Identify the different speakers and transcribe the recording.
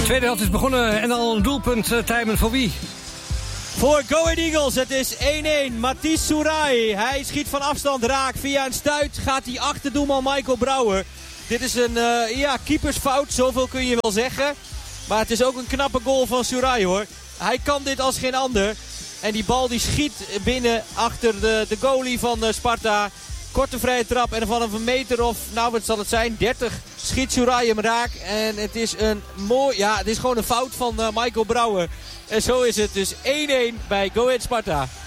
Speaker 1: Tweede helft is begonnen en al een doelpunt timen voor wie?
Speaker 2: Voor Go Ahead Eagles, het is 1-1. Matthijs Soerai, hij schiet van afstand raak. Via een stuit gaat hij achter doelman Michael Brouwer. Dit is een keepersfout, zoveel kun je wel zeggen. Maar het is ook een knappe goal van Soerai hoor. Hij kan dit als geen ander. En die bal die schiet binnen achter de goalie van Sparta. Korte vrije trap en van een meter of, nou wat zal het zijn, 30 schiet Soerai hem raak. En het is het is gewoon een fout van Michael Brouwer. En zo is het dus 1-1 bij Go Ahead Sparta.